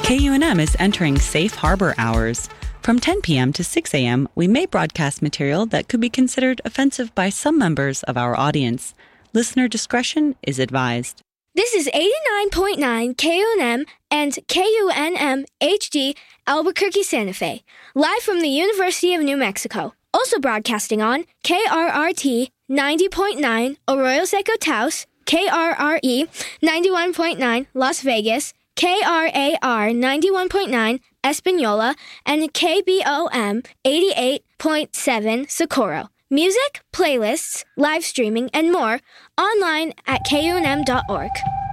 KUNM is entering safe harbor hours. From 10 p.m. to 6 a.m., we may broadcast material that could be considered offensive by some members of our audience. Listener discretion is advised. This is 89.9 KUNM and KUNM HD Albuquerque, Santa Fe, live from the University of New Mexico. Also broadcasting on KRRT 90.9 Arroyo Seco Taos, KRRE 91.9 Las Vegas, KRAR 91.9 Espanola, and KBOM 88.7 Socorro. Music, playlists, live streaming, and more online at KUNM.org.